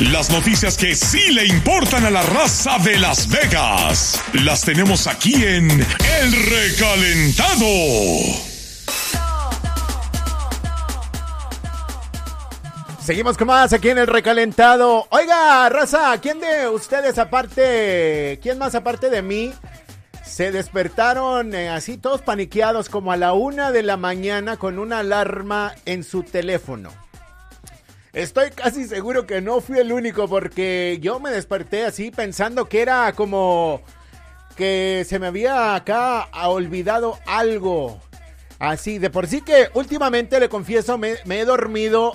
Las noticias que sí le importan a la raza de Las Vegas, las tenemos aquí en El Recalentado. Seguimos con más aquí en El Recalentado. Oiga, raza, ¿quién más aparte de mí se despertaron así todos paniqueados como a la 1 de la mañana con una alarma en su teléfono? Estoy casi seguro que no fui el único, porque yo me desperté así pensando que era como que se me había acá olvidado algo. Así, de por sí que últimamente, le confieso, me he dormido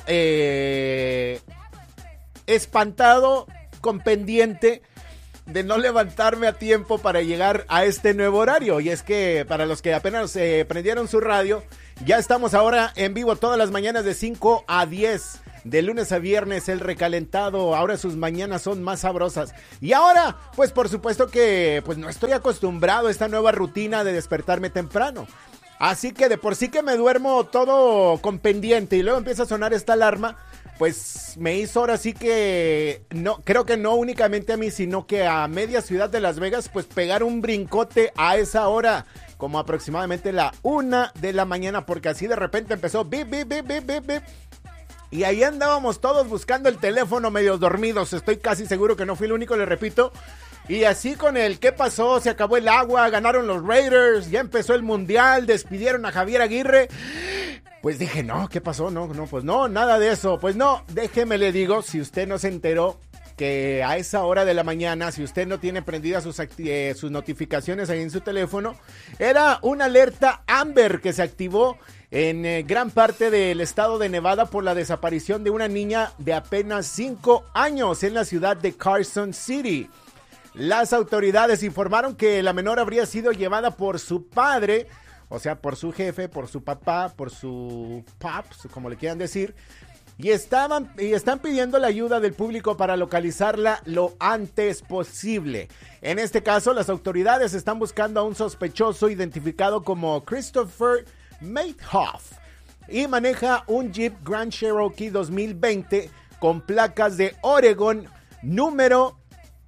espantado, con pendiente de no levantarme a tiempo para llegar a este nuevo horario. Y es que para los que apenas prendieron su radio, ya estamos ahora en vivo todas las mañanas de 5 a 10. De lunes a viernes, El Recalentado. Ahora sus mañanas son más sabrosas. Y ahora, pues por supuesto que pues no estoy acostumbrado a esta nueva rutina de despertarme temprano. Así que de por sí que me duermo todo con pendiente y luego empieza a sonar esta alarma, pues me hizo ahora sí que, no, creo que no únicamente a mí, sino que a media ciudad de Las Vegas, pues pegar un brincote a esa hora, como aproximadamente la 1 de la mañana, porque así de repente empezó bip, bip, bip, bip, bip, bip. Y ahí andábamos todos buscando el teléfono medios dormidos. Estoy casi seguro que no fui el único, le repito. Y así con el ¿qué pasó? Se acabó el agua, ganaron los Raiders, ya empezó el Mundial, despidieron a Javier Aguirre. Pues dije, no, ¿qué pasó? No, pues no, nada de eso. Pues no, déjeme le digo, si usted no se enteró que a esa hora de la mañana, si usted no tiene prendidas sus notificaciones ahí en su teléfono, era una alerta Amber que se activó en gran parte del estado de Nevada por la desaparición de una niña de apenas 5 años en la ciudad de Carson City. Las autoridades informaron que la menor habría sido llevada por su padre, o sea, por su jefe, por su papá, por su pops, como le quieran decir, y están pidiendo la ayuda del público para localizarla lo antes posible. En este caso, las autoridades están buscando a un sospechoso identificado como Christopher Maithoff y maneja un Jeep Grand Cherokee 2020 con placas de Oregon número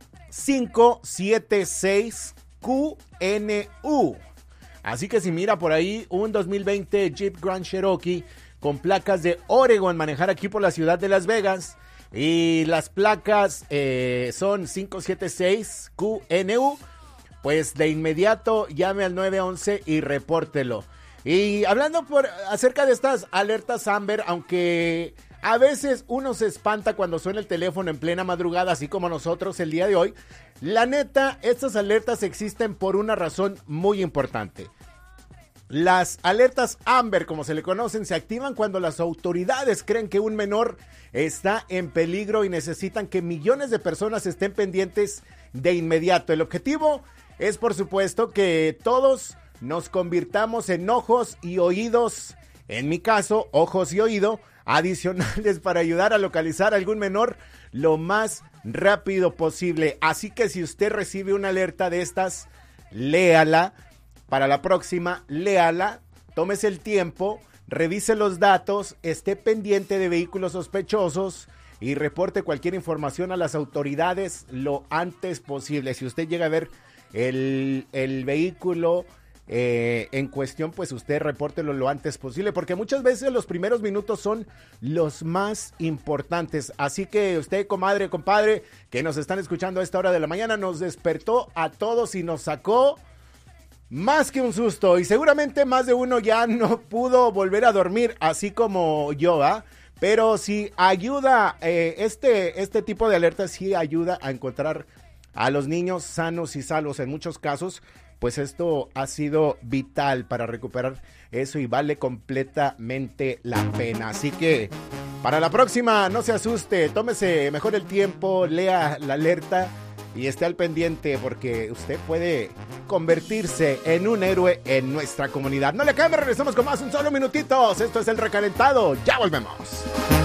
576QNU. Así que si mira por ahí un 2020 Jeep Grand Cherokee con placas de Oregon, manejar aquí por la ciudad de Las Vegas, y las placas son 576QNU, pues de inmediato llame al 911 y repórtelo. Y hablando acerca de estas alertas Amber, aunque a veces uno se espanta cuando suena el teléfono en plena madrugada, así como nosotros el día de hoy, la neta, estas alertas existen por una razón muy importante. Las alertas Amber, como se le conocen, se activan cuando las autoridades creen que un menor está en peligro y necesitan que millones de personas estén pendientes de inmediato. El objetivo es, por supuesto, que todos nos convirtamos en ojos y oídos, en mi caso, ojos y oído adicionales para ayudar a localizar a algún menor lo más rápido posible. Así que si usted recibe una alerta de estas, léala. Para la próxima, léala, tómese el tiempo, revise los datos, esté pendiente de vehículos sospechosos y reporte cualquier información a las autoridades lo antes posible. Si usted llega a ver el vehículo en cuestión, pues usted repórtelo lo antes posible, porque muchas veces los primeros minutos son los más importantes. Así que usted, comadre, compadre, que nos están escuchando a esta hora de la mañana, nos despertó a todos y nos sacó más que un susto, y seguramente más de uno ya no pudo volver a dormir, así como yo, ¿ah? Pero si ayuda, este tipo de alertas sí ayuda a encontrar a los niños sanos y salvos en muchos casos, pues esto ha sido vital para recuperar eso y vale completamente la pena. Así que para la próxima, no se asuste, tómese mejor el tiempo, lea la alerta y esté al pendiente, porque usted puede convertirse en un héroe en nuestra comunidad. No le cambie, regresamos con más, un solo minutitos. Esto es El Recalentado, ya volvemos.